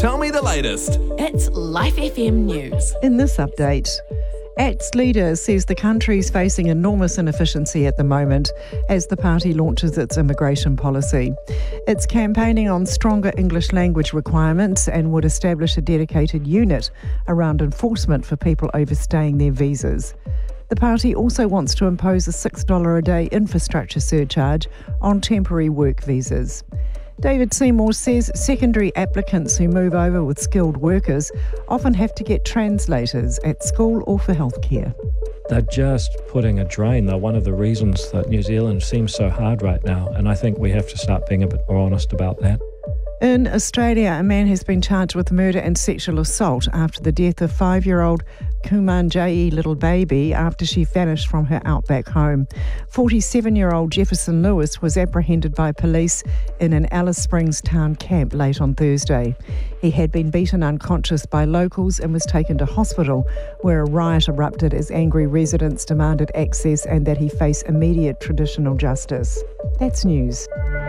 Tell me the latest. It's Life FM News. In this update, ACT's leader says the country's facing enormous inefficiency at the moment as the party launches its immigration policy. It's campaigning on stronger English language requirements and would establish a dedicated unit around enforcement for people overstaying their visas. The party also wants to impose a $6 a day infrastructure surcharge on temporary work visas. David Seymour says secondary applicants who move over with skilled workers often have to get translators at school or for healthcare. They're just putting a drain. They're one of the reasons that New Zealand seems so hard right now, and I think we have to start being a bit more honest about that. In Australia, a man has been charged with murder and sexual assault after the death of 5-year-old Kumanjayi little baby after she vanished from her outback home. 47-year-old Jefferson Lewis was apprehended by police in an Alice Springs town camp late on Thursday. He had been beaten unconscious by locals and was taken to hospital, where a riot erupted as angry residents demanded access and that he face immediate traditional justice. That's news.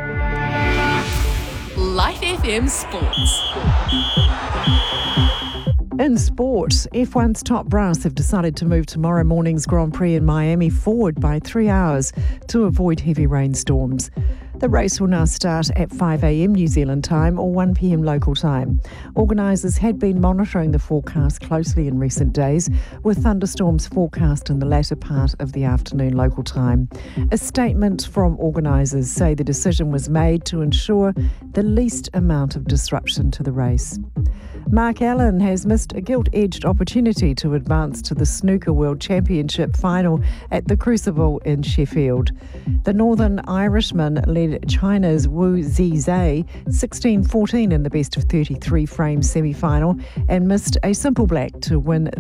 Life FM Sports. In sport, F1's top brass have decided to move tomorrow morning's Grand Prix in Miami forward by 3 hours to avoid heavy rainstorms. The race will now start at 5 a.m. New Zealand time or 1 p.m. local time. Organisers had been monitoring the forecast closely in recent days, with thunderstorms forecast in the latter part of the afternoon local time. A statement from organisers say the decision was made to ensure the least amount of disruption to the race. Mark Allen has missed a gilt-edged opportunity to advance to the Snooker World Championship final at the Crucible in Sheffield. The Northern Irishman led China's Wu Zizai 16-14 in the best-of-33 frame semi-final and missed a simple black to win